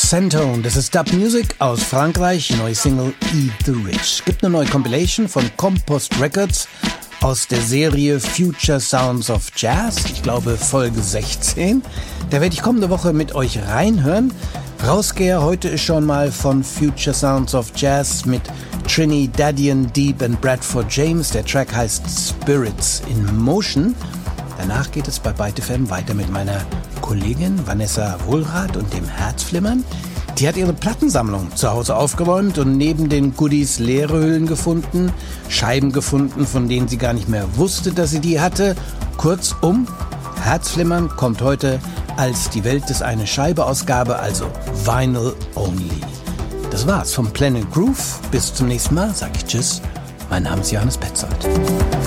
Santone, das ist Dub Music aus Frankreich, neue Single Eat the Rich. Gibt eine neue Compilation von Compost Records aus der Serie Future Sounds of Jazz, ich glaube Folge 16. Da werde ich kommende Woche mit euch reinhören. Rausgeher heute ist schon mal von Future Sounds of Jazz mit Trinidadian Deep und Bradford James. Der Track heißt Spirits in Motion. Danach geht es bei Byte FM weiter mit meiner Kollegin Vanessa Wohlrath und dem Herzflimmern. Die hat ihre Plattensammlung zu Hause aufgeräumt und neben den Goodies leere Hüllen gefunden, Scheiben gefunden, von denen sie gar nicht mehr wusste, dass sie die hatte. Kurzum, Herzflimmern kommt heute als die Welt ist eine Scheibe-Ausgabe, also Vinyl Only. Das war's vom Planet Groove. Bis zum nächsten Mal, sag ich Tschüss. Mein Name ist Johannes Petzold.